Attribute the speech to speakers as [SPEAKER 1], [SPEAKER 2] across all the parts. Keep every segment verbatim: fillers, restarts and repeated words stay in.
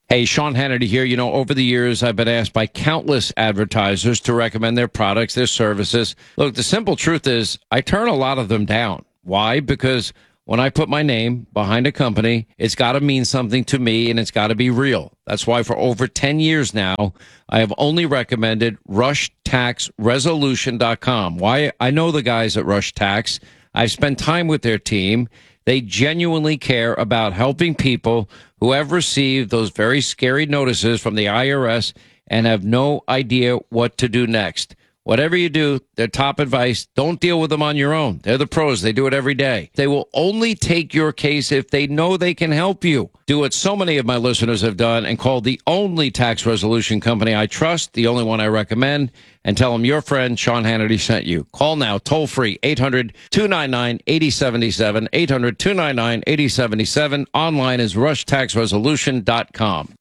[SPEAKER 1] Hey, Sean Hannity here. You know, over the years, I've been asked by countless advertisers to recommend their products, their services. Look, the simple truth is I turn a lot of them down. Why? Because when I put my name behind a company, it's got to mean something to me and it's got to be real. That's why for over ten years now, I have only recommended rush tax resolution dot com. Why? I know the guys at Rush Tax. I've spent time with their team. They genuinely care about helping people who have received those very scary notices from the I R S and have no idea what to do next. Whatever you do, their top advice, don't deal with them on your own. They're the pros. They do it every day. They will only take your case if they know they can help you. Do what so many of my listeners have done and call the only tax resolution company I trust, the only one I recommend, and tell them your friend Sean Hannity sent you. Call now, toll free, eight hundred, two nine nine, eight oh seven seven, eight hundred, two nine nine, eight oh seven seven. Online is rush tax resolution dot com.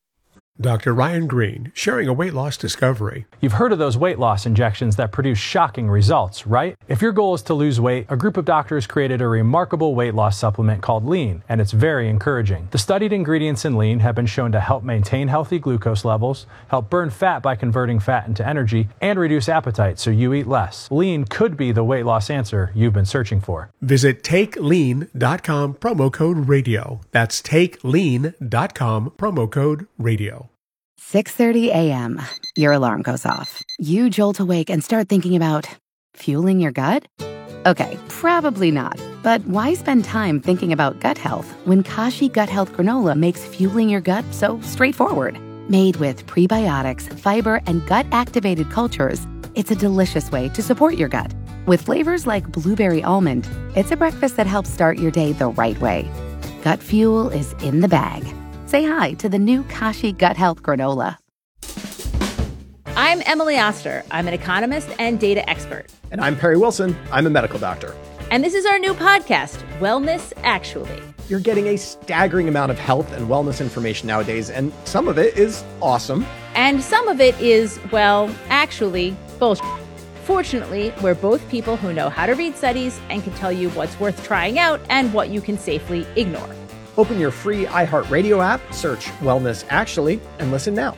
[SPEAKER 2] Doctor Ryan Green, sharing a weight loss discovery.
[SPEAKER 3] You've heard of those weight loss injections that produce shocking results, right? If your goal is to lose weight, a group of doctors created a remarkable weight loss supplement called Lean, and it's very encouraging. The studied ingredients in Lean have been shown to help maintain healthy glucose levels, help burn fat by converting fat into energy, and reduce appetite so you eat less. Lean could be the weight loss answer you've been searching for.
[SPEAKER 2] Visit take lean dot com, promo code radio. That's take lean dot com, promo code radio.
[SPEAKER 4] six thirty a.m. Your alarm goes off. You jolt awake and start thinking about fueling your gut? Okay, probably not. But why spend time thinking about gut health when Kashi Gut Health Granola makes fueling your gut so straightforward? Made with prebiotics, fiber, and gut-activated cultures, it's a delicious way to support your gut. With flavors like blueberry almond, it's a breakfast that helps start your day the right way. Gut fuel is in the bag. Say hi to the new Kashi Gut Health Granola.
[SPEAKER 5] I'm Emily Oster. I'm an economist and data expert.
[SPEAKER 6] And I'm Perry Wilson. I'm a medical doctor.
[SPEAKER 5] And this is our new podcast, Wellness Actually.
[SPEAKER 6] You're getting a staggering amount of health and wellness information nowadays, and some of it is awesome.
[SPEAKER 5] And some of it is, well, actually, bullshit. Fortunately, we're both people who know how to read studies and can tell you what's worth trying out and what you can safely ignore.
[SPEAKER 6] Open your free iHeartRadio app, search Wellness Actually, and listen now.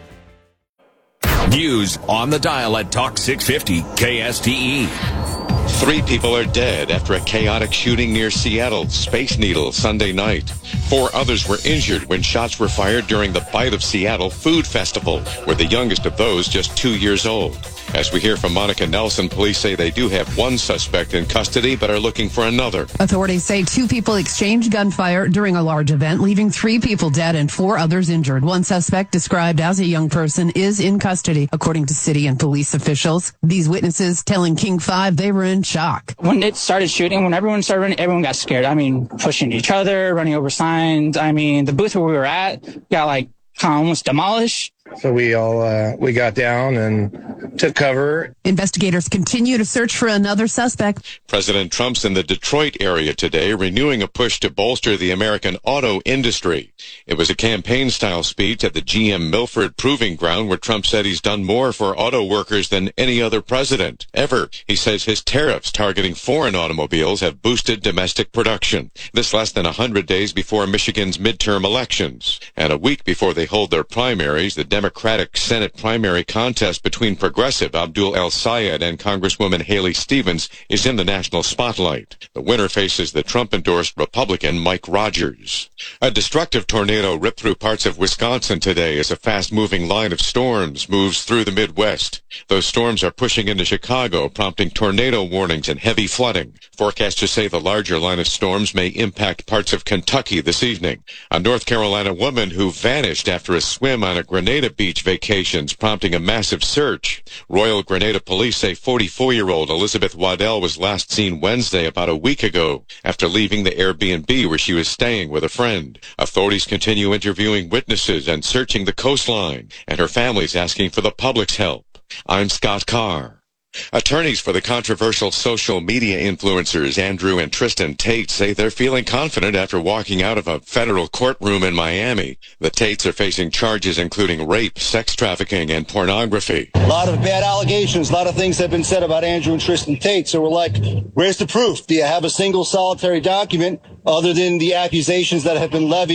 [SPEAKER 7] News on the dial at Talk six fifty K S T E.
[SPEAKER 8] Three people are dead after a chaotic shooting near Seattle Space Needle Sunday night. Four others were injured when shots were fired during the Bite of Seattle Food Festival, with the youngest of those just two years old. As we hear from Monica Nelson, police say they do have one suspect in custody, but are looking for another.
[SPEAKER 9] Authorities say two people exchanged gunfire during a large event, leaving three people dead and four others injured. One suspect, described as a young person, is in custody, according to city and police officials. These witnesses telling King five they were in shock.
[SPEAKER 10] When it started shooting, when everyone started running, everyone got scared. I mean, pushing each other, running over signs. I mean, the booth where we were at got like almost demolished.
[SPEAKER 11] So we all, uh, we got down and took cover.
[SPEAKER 9] Investigators continue to search for another suspect.
[SPEAKER 8] President Trump's in the Detroit area today, renewing a push to bolster the American auto industry. It was a campaign-style speech at the G M Milford Proving Ground where Trump said he's done more for auto workers than any other president ever. He says his tariffs targeting foreign automobiles have boosted domestic production. This less than one hundred days before Michigan's midterm elections. And a week before they hold their primaries, the Democratic Senate primary contest between progressive Abdul El-Sayed and Congresswoman Haley Stevens is in the national spotlight. The winner faces the Trump-endorsed Republican Mike Rogers. A destructive tornado ripped through parts of Wisconsin today as a fast-moving line of storms moves through the Midwest. Those storms are pushing into Chicago, prompting tornado warnings and heavy flooding. Forecasters say the larger line of storms may impact parts of Kentucky this evening. A North Carolina woman who vanished after a swim on a Grenada Beach vacations, prompting a massive search. Royal Grenada police say forty-four-year-old Elizabeth Waddell was last seen Wednesday about a week ago after leaving the Airbnb where she was staying with a friend. Authorities continue interviewing witnesses and searching the coastline, and her family's asking for the public's help. I'm Scott Carr. Attorneys for the controversial social media influencers Andrew and Tristan Tate say they're feeling confident after walking out of a federal courtroom in Miami. The Tates are facing charges including rape, sex trafficking, and pornography.
[SPEAKER 12] A lot of bad allegations, a lot of things have been said about Andrew and Tristan Tate. So we're like, where's the proof? Do you have a single solitary document other than the accusations that have been levied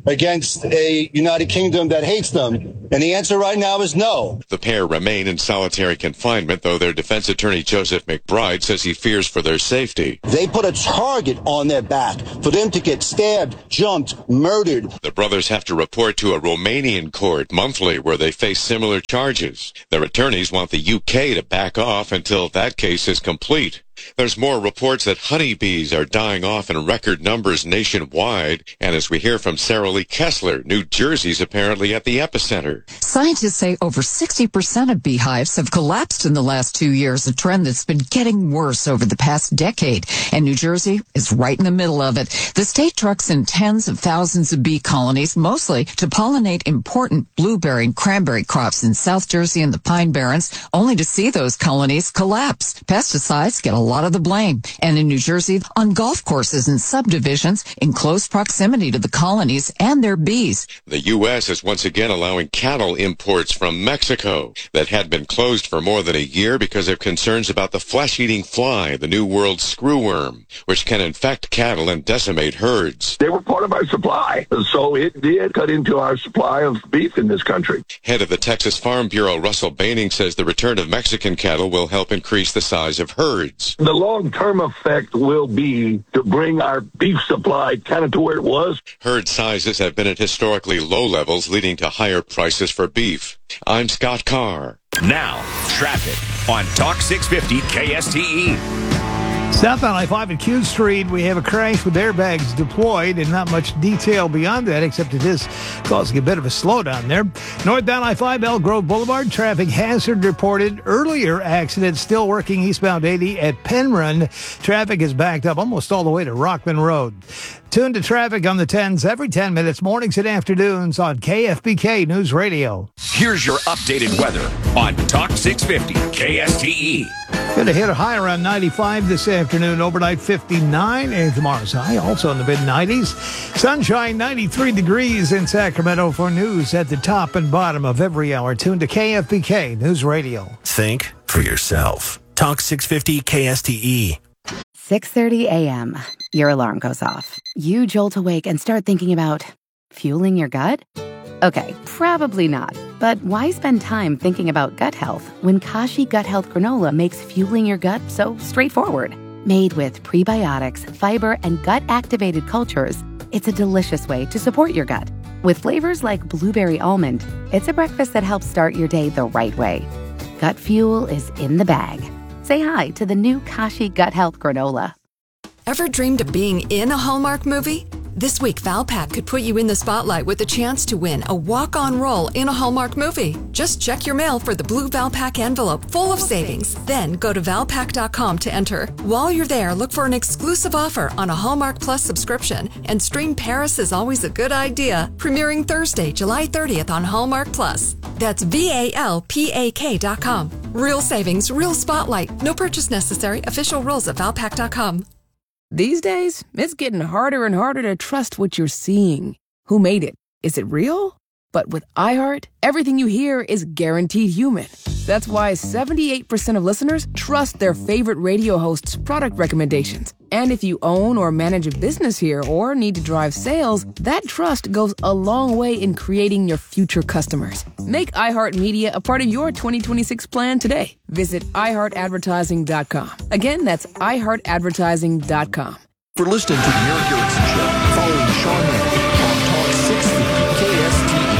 [SPEAKER 12] against a United Kingdom that hates them? And the answer right now is no.
[SPEAKER 8] The pair remain in solitary confinement, though their defense attorney Joseph McBride says he fears for their safety.
[SPEAKER 12] They put a target on their back for them to get stabbed, jumped, murdered.
[SPEAKER 8] The brothers have to report to a Romanian court monthly where they face similar charges. Their attorneys want the U K to back off until that case is complete. There's more reports that honeybees are dying off in record numbers nationwide. And as we hear from Sarah Lee Kessler, New Jersey's apparently at the epicenter.
[SPEAKER 13] Scientists say over sixty percent of beehives have collapsed in the last two years, a trend that's been getting worse over the past decade. And New Jersey is right in the middle of it. The state trucks in tens of thousands of bee colonies, mostly to pollinate important blueberry and cranberry crops in South Jersey and the Pine Barrens, only to see those colonies collapse. Pesticides get a lot of the blame. And in New Jersey, on golf courses and subdivisions in close proximity to the colonies and their bees.
[SPEAKER 8] The U S is once again allowing cattle imports from Mexico that had been closed for more than a year because of concerns about the flesh-eating fly, the New World screwworm, which can infect cattle and decimate herds.
[SPEAKER 14] They were part of our supply, so it did cut into our supply of beef in this country.
[SPEAKER 8] Head of the Texas Farm Bureau, Russell Baining, says the return of Mexican cattle will help increase the size of herds.
[SPEAKER 14] The long-term effect will be to bring our beef supply kind of to where it was.
[SPEAKER 8] Herd sizes have been at historically low levels, leading to higher prices for beef. I'm Scott Carr.
[SPEAKER 7] Now, traffic on Talk six fifty K S T E.
[SPEAKER 15] South on I five at Q Street, we have a crash with airbags deployed, and not much detail beyond that, except it is causing a bit of a slowdown there. Northbound I five, Elk Grove Boulevard, traffic hazard reported. Earlier accident still working eastbound eighty at Penryn. Traffic is backed up almost all the way to Rockman Road. Tune to traffic on the tens every ten minutes, mornings and afternoons on K F B K News Radio.
[SPEAKER 7] Here's your updated weather on Talk six fifty K S T E.
[SPEAKER 15] Going to hit a high around ninety-five this afternoon, overnight fifty-nine, and tomorrow's high also in the mid nineties. Sunshine, ninety-three degrees in Sacramento. For news at the top and bottom of every hour. Tune to K F B K News Radio.
[SPEAKER 16] Think for yourself. Talk six fifty K S T E.
[SPEAKER 4] six thirty a.m. Your alarm goes off. You jolt awake and start thinking about fueling your gut? Okay, probably not. But why spend time thinking about gut health when Kashi Gut Health Granola makes fueling your gut so straightforward? Made with prebiotics, fiber, and gut-activated cultures, it's a delicious way to support your gut. With flavors like blueberry almond, it's a breakfast that helps start your day the right way. Gut fuel is in the bag. Say hi to the new Kashi Gut Health Granola.
[SPEAKER 17] Ever dreamed of being in a Hallmark movie? This week, Valpak could put you in the spotlight with a chance to win a walk-on role in a Hallmark movie. Just check your mail for the blue Valpak envelope full of savings. Then go to valpak dot com to enter. While you're there, look for an exclusive offer on a Hallmark Plus subscription and stream Paris is Always a Good Idea, premiering Thursday, July thirtieth on Hallmark Plus. That's V A L P A K dot com. Real savings, real spotlight. No purchase necessary. Official rules at valpak dot com.
[SPEAKER 18] These days, it's getting harder and harder to trust what you're seeing. Who made it? Is it real? But with iHeart, everything you hear is guaranteed human. That's why seventy-eight percent of listeners trust their favorite radio hosts' product recommendations. And if you own or manage a business here or need to drive sales, that trust goes a long way in creating your future customers. Make iHeartMedia a part of your twenty twenty-six plan today. Visit i heart advertising dot com. Again, that's i heart advertising dot com.
[SPEAKER 16] For listening to the Eric Erickson Show, follow Sean Hannity on Talk six fifty K S T E.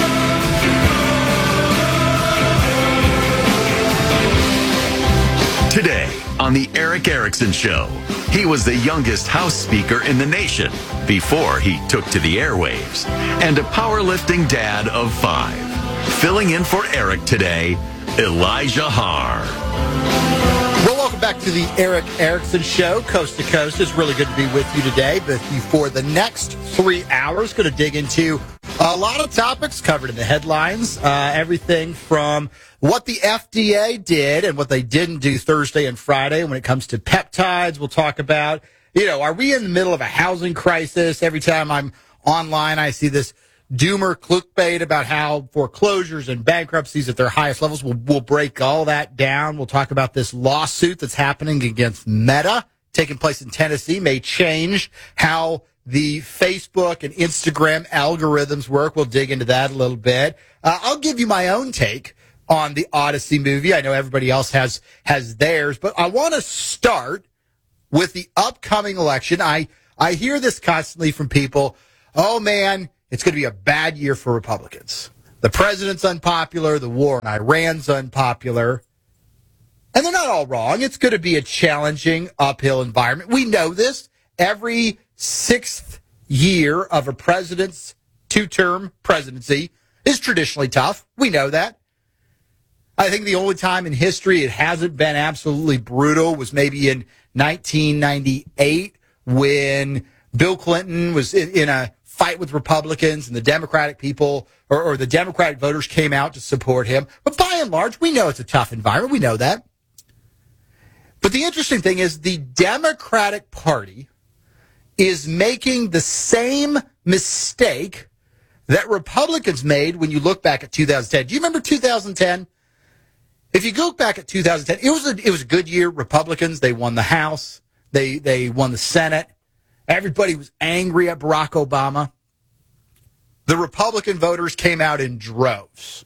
[SPEAKER 19] Today on the Eric Erickson Show, he was the youngest House Speaker in the nation before he took to the airwaves, and a powerlifting dad of five. Filling in for Eric today, Elijah Haar.
[SPEAKER 20] Well, welcome back to the Eric Erickson Show, coast to coast. It's really good to be with you today. But for the next three hours, going to dig into a lot of topics covered in the headlines. Uh, everything from what the F D A did and what they didn't do Thursday and Friday when it comes to peptides. We'll talk about, you know, are we in the middle of a housing crisis? Every time I'm online, I see this doomer clickbait about how foreclosures and bankruptcies at their highest levels. We'll, we'll break all that down. We'll talk about this lawsuit that's happening against Meta, taking place in Tennessee, may change how the Facebook and Instagram algorithms work. We'll dig into that a little bit. Uh, I'll give you my own take on the Odyssey movie. I know everybody else has has theirs, but I want to start with the upcoming election. I, I hear this constantly from people. Oh, man, it's going to be a bad year for Republicans. The president's unpopular. The war in Iran's unpopular. And they're not all wrong. It's going to be a challenging uphill environment. We know this. Every sixth year of a president's two-term presidency is traditionally tough. We know that. I think the only time in history it hasn't been absolutely brutal was maybe in nineteen ninety-eight when Bill Clinton was in, in a fight with Republicans and the Democratic people or, or the Democratic voters came out to support him. But by and large, we know it's a tough environment. We know that. But the interesting thing is the Democratic Party is making the same mistake that Republicans made when you look back at two thousand ten. Do you remember two thousand ten? If you go back at two thousand ten, it was a, it was a good year. Republicans, they won the House. They, they won the Senate. Everybody was angry at Barack Obama. The Republican voters came out in droves.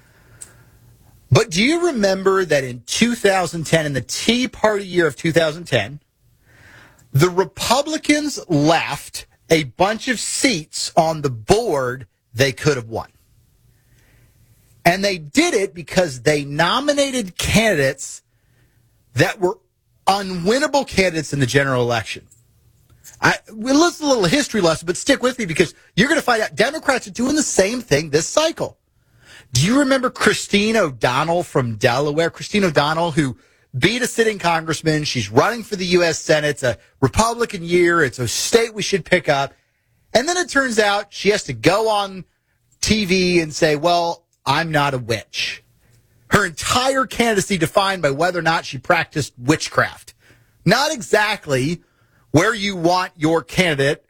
[SPEAKER 20] But do you remember that in two thousand ten, in the Tea Party year of two thousand ten, the Republicans left a bunch of seats on the board they could have won. And they did it because they nominated candidates that were unwinnable candidates in the general election. I, we'll listen a little history lesson, but stick with me because you're going to find out Democrats are doing the same thing this cycle. Do you remember Christine O'Donnell from Delaware? Christine O'Donnell, who beat a sitting congressman. She's running for the U S Senate. It's a Republican year. It's a state we should pick up. And then it turns out she has to go on T V and say, well, I'm not a witch. Her entire candidacy defined by whether or not she practiced witchcraft. Not exactly where you want your candidate.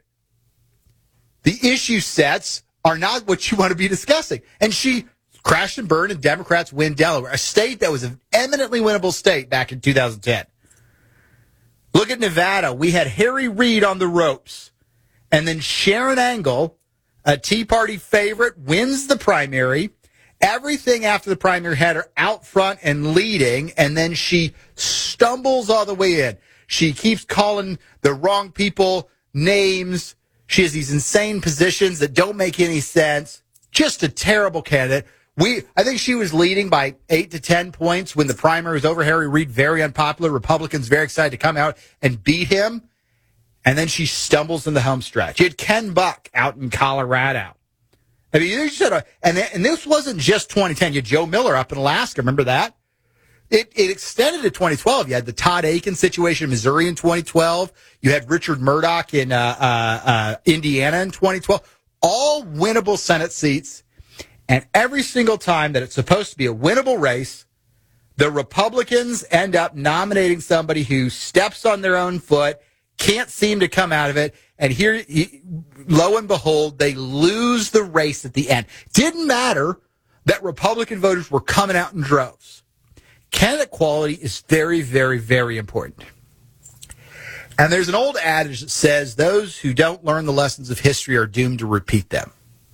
[SPEAKER 20] The issue sets are not what you want to be discussing. And she crashed and burned, and Democrats win Delaware, a state that was an eminently winnable state back in two thousand ten. Look at Nevada. We had Harry Reid on the ropes. And then Sharon Angle, a Tea Party favorite, wins the primary. Everything after the primary had her out front and leading, and then she stumbles all the way in. She keeps calling the wrong people names. She has these insane positions that don't make any sense. Just a terrible candidate. We, I think she was leading by eight to ten points when the primary was over. Harry Reid, very unpopular. Republicans very excited to come out and beat him. And then she stumbles in the home stretch. You had Ken Buck out in Colorado. I mean, you should have, and, and this wasn't just twenty ten. You had Joe Miller up in Alaska. Remember that? It, it extended to twenty twelve. You had the Todd Akin situation in Missouri in twenty twelve. You had Richard Murdoch in uh, uh, uh, Indiana in twenty twelve. All winnable Senate seats. And every single time that it's supposed to be a winnable race, the Republicans end up nominating somebody who steps on their own foot, can't seem to come out of it. And here, lo and behold, they lose the race at the end. Didn't matter that Republican voters were coming out in droves. Candidate quality is very, very, very important. And there's an old adage that says those who don't learn the lessons of history are doomed to repeat them.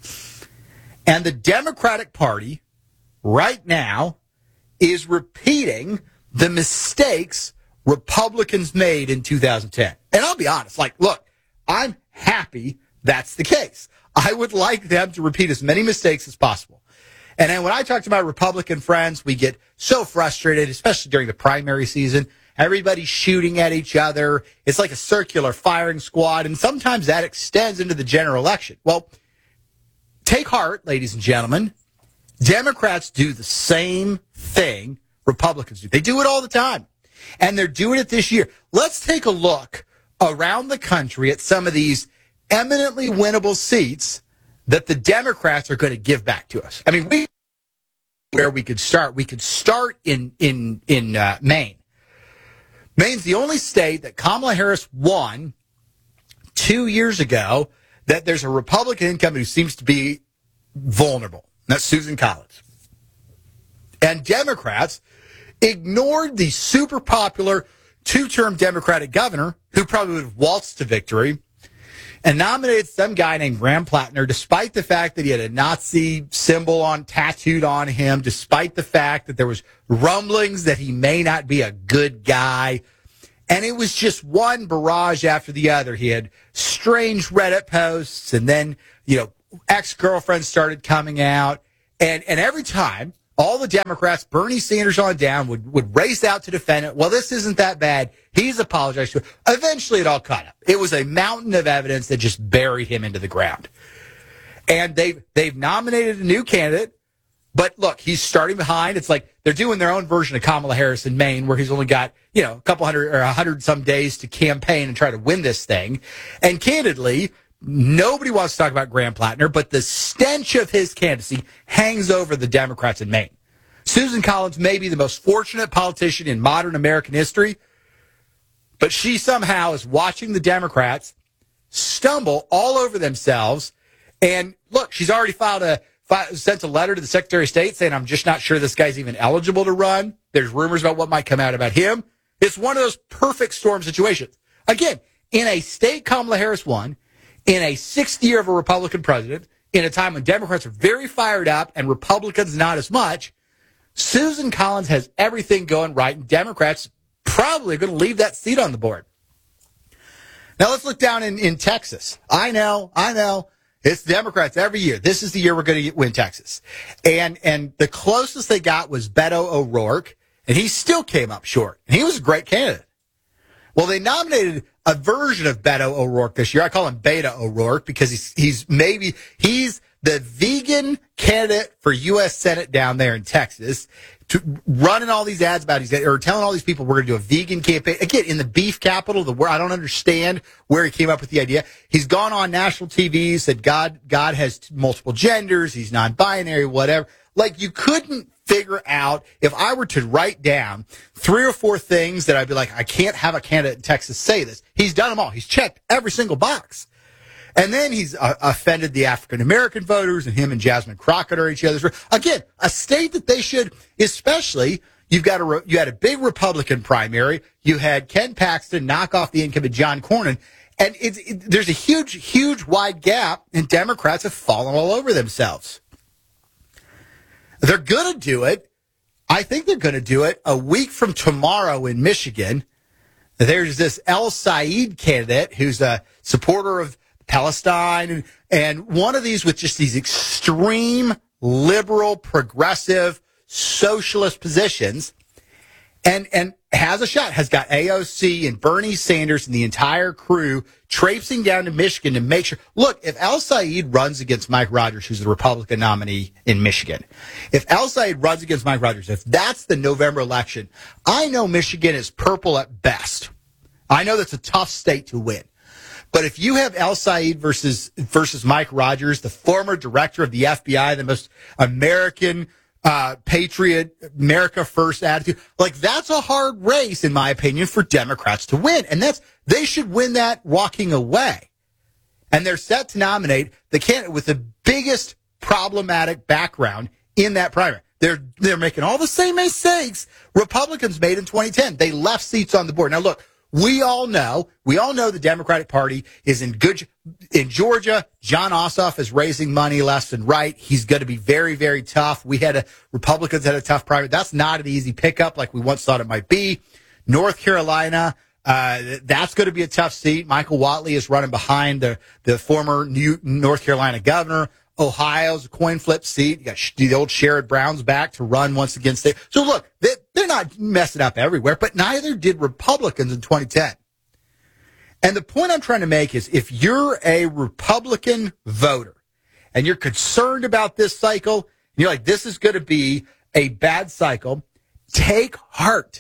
[SPEAKER 20] And the Democratic Party right now is repeating the mistakes Republicans made in two thousand ten. And I'll be honest, like, look, I'm happy that's the case. I would like them to repeat as many mistakes as possible. And then when I talk to my Republican friends, we get so frustrated, especially during the primary season. Everybody's shooting at each other. It's like a circular firing squad. And sometimes that extends into the general election. Well, take heart, ladies and gentlemen. Democrats do the same thing Republicans do. They do it all the time. And they're doing it this year. Let's take a look around the country at some of these eminently winnable seats that the Democrats are going to give back to us. I mean, we where we could start. We could start in in in uh, Maine. Maine's the only state that Kamala Harris won two years ago that there's a Republican incumbent who seems to be vulnerable. That's Susan Collins. And Democrats ignored the super popular two-term Democratic governor who probably would have waltzed to victory and nominated some guy named Graham Plattner, despite the fact that he had a Nazi symbol on tattooed on him, despite the fact that there was rumblings that he may not be a good guy. And it was just one barrage after the other. He had strange Reddit posts, and then, you know, ex-girlfriends started coming out. And and every time, all the Democrats, Bernie Sanders on down, would, would race out to defend it. Well, this isn't that bad. He's apologized to it. Eventually, it all caught up. It was a mountain of evidence that just buried him into the ground. And they've, they've nominated a new candidate. But look, he's starting behind. It's like they're doing their own version of Kamala Harris in Maine, where he's only got, you know, a couple hundred or a hundred some days to campaign and try to win this thing. And candidly, nobody wants to talk about Graham Plattner, but the stench of his candidacy hangs over the Democrats in Maine. Susan Collins may be the most fortunate politician in modern American history, but she somehow is watching the Democrats stumble all over themselves. And look, she's already filed a sent a letter to the Secretary of State saying, I'm just not sure this guy's even eligible to run. There's rumors about what might come out about him. It's one of those perfect storm situations. Again, in a state Kamala Harris won, in a sixth year of a Republican president, in a time when Democrats are very fired up and Republicans not as much, Susan Collins has everything going right, and Democrats probably are going to leave that seat on the board. Now let's look down in, in Texas. I know, I know. It's Democrats every year. This is the year we're going to win Texas. And and the closest they got was Beto O'Rourke, and he still came up short. And he was a great candidate. Well, they nominated a version of Beto O'Rourke this year. I call him Beta O'Rourke because he's he's maybe he's the vegan candidate for U S Senate down there in Texas, to running all these ads about he's or telling all these people we're going to do a vegan campaign again in the beef capital. The word I don't understand where he came up with the idea. He's gone on national T V, said God God has multiple genders, he's non-binary, whatever. Like you couldn't figure out if I were to write down three or four things that I'd be like, I can't have a candidate in Texas say this. He's done them all. He's checked every single box. And then he's uh, offended the African-American voters, and him and Jasmine Crockett are each other's. Again, a state that they should, especially, you've got a, you had a big Republican primary. You had Ken Paxton knock off the incumbent John Cornyn. And it's, it, there's a huge, huge wide gap, and Democrats have fallen all over themselves. They're going to do it. I think they're going to do it a week from tomorrow in Michigan. There's this El Said candidate who's a supporter of Palestine, and, and one of these with just these extreme liberal, progressive, socialist positions, and and has a shot, has got A O C and Bernie Sanders and the entire crew traipsing down to Michigan to make sure. Look, if El Said runs against Mike Rogers, who's the Republican nominee in Michigan, if El Said runs against Mike Rogers, if that's the November election, I know Michigan is purple at best. I know that's a tough state to win. But if you have El Said versus versus Mike Rogers, the former director of the F B I, the most American uh, patriot, America first attitude, like that's a hard race, in my opinion, for Democrats to win. And that's they should win that walking away. And they're set to nominate the candidate with the biggest problematic background in that primary. They're they're making all the same mistakes Republicans made in twenty ten. They left seats on the board. Now look. We all know, we all know the Democratic Party is in good, in Georgia. John Ossoff is raising money left and right. He's going to be very, very tough. We had a, Republicans had a tough primary. That's not an easy pickup like we once thought it might be. North Carolina, uh, that's going to be a tough seat. Michael Whatley is running behind the, the former new North Carolina governor. Ohio's a coin flip seat. You got the old Sherrod Brown's back to run once again. So look, they, they're not messing up everywhere, but neither did Republicans in twenty ten. And the point I'm trying to make is if you're a Republican voter and you're concerned about this cycle, and you're like, this is going to be a bad cycle, take heart.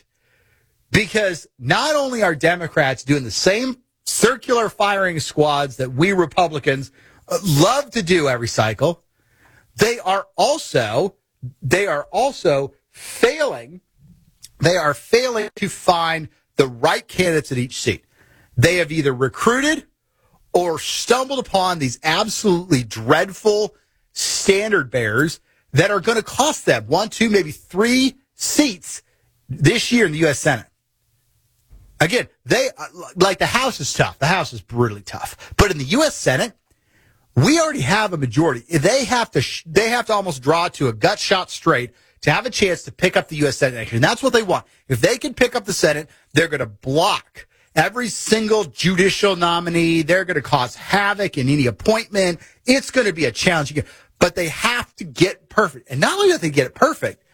[SPEAKER 20] Because not only are Democrats doing the same circular firing squads that we Republicans love to do every cycle, they are also they are also failing they are failing to find the right candidates at each seat. They have either recruited or stumbled upon these absolutely dreadful standard bearers that are going to cost them one, two, maybe three seats this year in the U S Senate. again, they like the House is tough. The House is brutally tough. But in the U S Senate, we already have a majority. They have to sh- they have to almost draw to a gut shot straight to have a chance to pick up the U S Senate next year. And that's what they want. If they can pick up the Senate, they're going to block every single judicial nominee. They're going to cause havoc in any appointment. It's going to be a challenge. But they have to get perfect. And not only do they get it perfect,